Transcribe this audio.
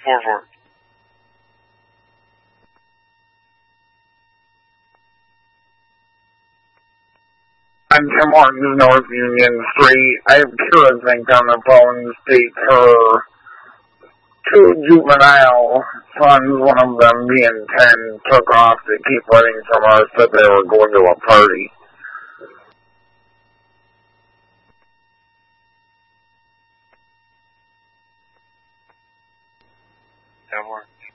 4-4. On Tim Hortons, North Union Street, I have Kira Zink on the phone. States her 2 juvenile sons, one of them being 10, took off to keep running from us, said they were going to a party. That works.